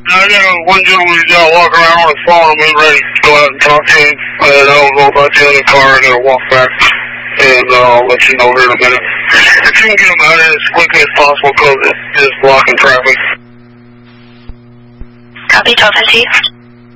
I got one gentleman who's got to walk around on his phone. I'm getting ready to go out and talk to him. And I'll go back to the other car. I got to walk back. And I'll let you know here in a minute. If you can get him out of here as quickly as possible because it is blocking traffic. Copy, 1250.